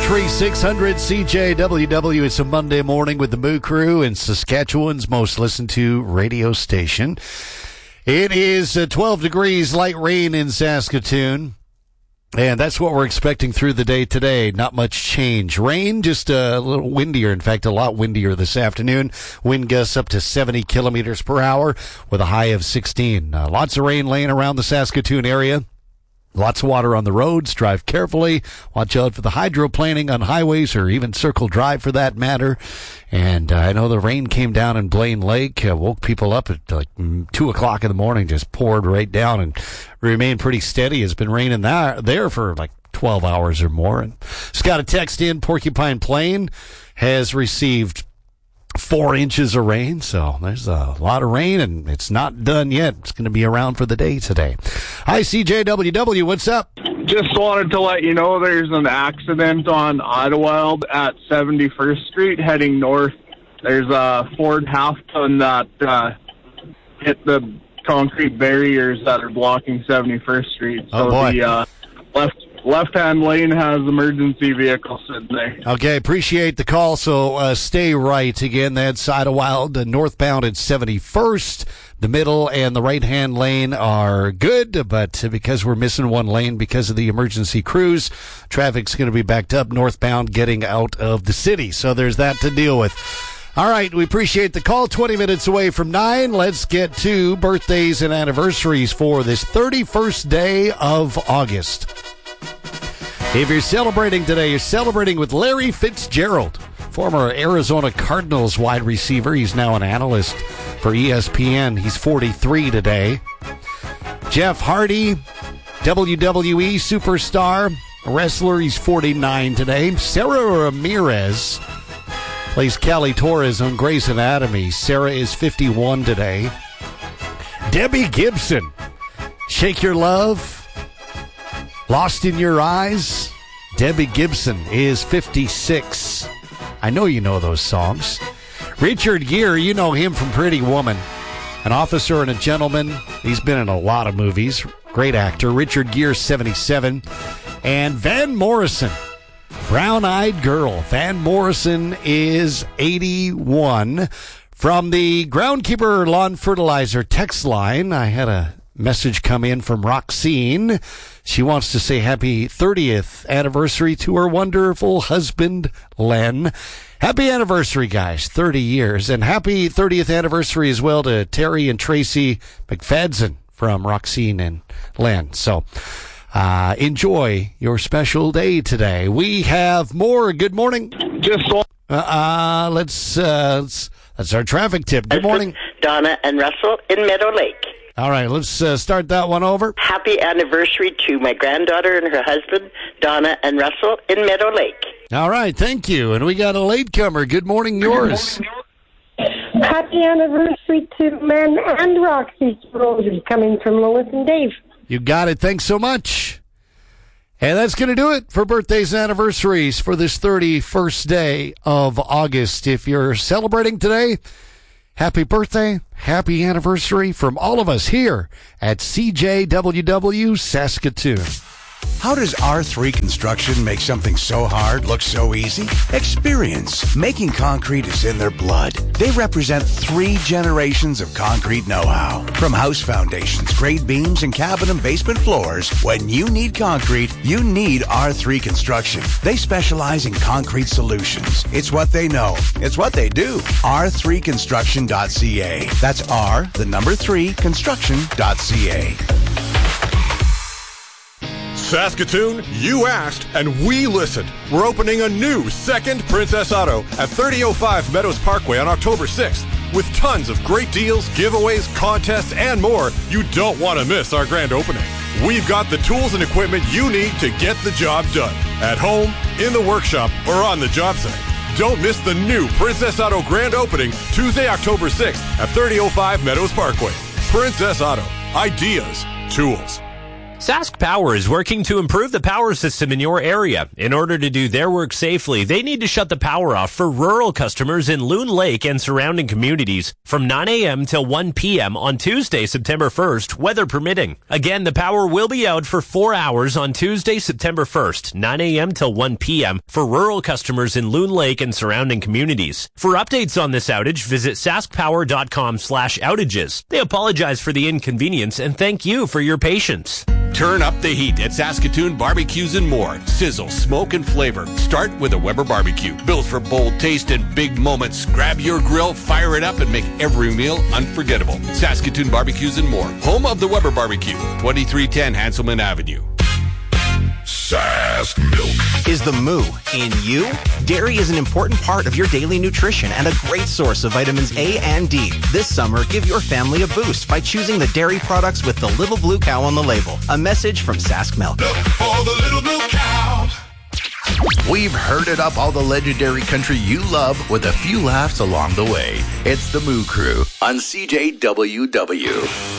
Country 600 CJWW. It's a Monday morning with the Moo Crew and Saskatchewan's most listened to radio station. It is 12 degrees, light rain in Saskatoon. And that's what we're expecting through the day today. Not much change. Rain, just a little windier. In fact, a lot windier this afternoon. Wind gusts up to 70 kilometers per hour with a high of 16. Lots of rain laying around the Saskatoon area. Lots of water on the roads. Drive carefully. Watch out for the hydroplaning on highways or even Circle Drive for that matter. And I know the rain came down in Blaine Lake, woke people up at like 2 o'clock in the morning, just poured right down and remained pretty steady. It's been raining there for like 12 hours or more. And just got a text in. Porcupine Plain has received 4 inches of rain, so there's a lot of rain, and it's not done yet. It's going to be around for the day today. Hi, CJWW, what's up? Just wanted to let you know there's an accident on Idlewild at 71st Street heading north. There's a Ford half-ton that hit the concrete barriers that are blocking 71st Street. So the left-hand lane has emergency vehicles sitting there. Okay, appreciate the call. So stay right. Again, that's Idlewild, northbound at 71st. The middle and the right-hand lane are good, but because we're missing one lane because of the emergency crews, traffic's going to be backed up northbound getting out of the city. So there's that to deal with. All right, we appreciate the call. 20 minutes away from 9. Let's get to birthdays and anniversaries for this 31st day of August. If you're celebrating today, you're celebrating with Larry Fitzgerald, former Arizona Cardinals wide receiver. He's now an analyst for ESPN. He's 43 today. Jeff Hardy, WWE superstar, wrestler. He's 49 today. Sarah Ramirez plays Callie Torres on Grey's Anatomy. Sarah is 51 today. Debbie Gibson, Shake Your Love, Lost in Your Eyes. Debbie Gibson is 56. I know you know those songs. Richard Gere, you know him from Pretty Woman. An officer and a gentleman. He's been in a lot of movies. Great actor. Richard Gere, 77. And Van Morrison, Brown-Eyed Girl. Van Morrison is 81. From the Groundkeeper Lawn Fertilizer text line, I had a message come in from Roxine. She wants to say happy 30th anniversary to her wonderful husband, Len. Happy anniversary, guys, 30 years. And happy 30th anniversary as well to Terry and Tracy McFadden from Roxine and Len. So enjoy your special day today. We have more. Good morning. That's our traffic tip. Good morning. Donna and Russell in Meadow Lake. All right, let's start that one over. Happy anniversary to my granddaughter and her husband, Donna and Russell in Meadow Lake. All right, thank you. And we got a latecomer. Good morning, yours. Happy anniversary to Len and Roxy Roses coming from Lois and Dave. You got it. Thanks so much. And that's going to do it for birthdays and anniversaries for this 31st day of August. If you're celebrating today, happy birthday, happy anniversary from all of us here at CJWW Saskatoon. How does R3 Construction make something so hard look so easy? Experience. Making concrete is in their blood. They represent 3 generations of concrete know-how. From house foundations, grade beams, and cabin and basement floors, when you need concrete, you need R3 Construction. They specialize in concrete solutions. It's what they know. It's what they do. R3construction.ca. That's R3 construction.ca. Saskatoon, you asked and we listened. We're opening a new second Princess Auto at 3005 Meadows Parkway on October 6th with tons of great deals, giveaways, contests, and more. You don't want to miss our grand opening. We've got the tools and equipment you need to get the job done at home, in the workshop, or on the job site. Don't miss the new Princess Auto grand opening Tuesday, October 6th at 3005 Meadows Parkway. Princess Auto. Ideas. Tools. Sask Power is working to improve the power system in your area. In order to do their work safely, they need to shut the power off for rural customers in Loon Lake and surrounding communities from 9 a.m. till 1 p.m. on Tuesday, September 1st, weather permitting. Again, the power will be out for 4 hours on Tuesday, September 1st, 9 a.m. till 1 p.m. for rural customers in Loon Lake and surrounding communities. For updates on this outage, visit saskpower.com/outages. They apologize for the inconvenience and thank you for your patience. Turn up the heat at Saskatoon Barbecues and More. Sizzle, smoke, and flavor. Start with a Weber barbecue. Built for bold taste and big moments. Grab your grill, fire it up, and make every meal unforgettable. Saskatoon Barbecues and More. Home of the Weber Barbecue. 2310 Hanselman Avenue. Sask Milk. Is the moo in you? Dairy is an important part of your daily nutrition and a great source of vitamins A and D. This summer, give your family a boost by choosing the dairy products with the little blue cow on the label. A message from Sask Milk. Look for the little blue cow. We've herded up all the legendary country you love with a few laughs along the way. It's the Moo Crew on CJWW.